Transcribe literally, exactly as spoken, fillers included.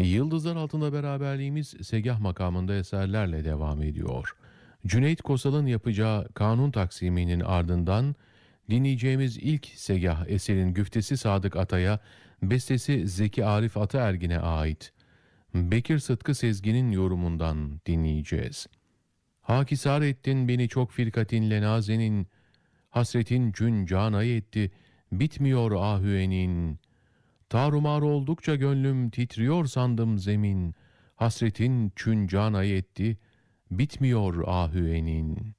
Yıldızlar Altında beraberliğimiz Segah makamında eserlerle devam ediyor. Cüneyt Kosal'ın yapacağı kanun taksiminin ardından dinleyeceğimiz ilk Segah eserin güftesi Sadık Atay'a, bestesi Zeki Arif Ataergin'e ait. Bekir Sıtkı Sezgin'in yorumundan dinleyeceğiz. Hakisar ettin beni çok firkatinle nazenin, hasretin cün canayı etti, bitmiyor ahüenin. Tarumar oldukça gönlüm titriyor sandım zemin, hasretin çün canayı etti, bitmiyor ahüenin.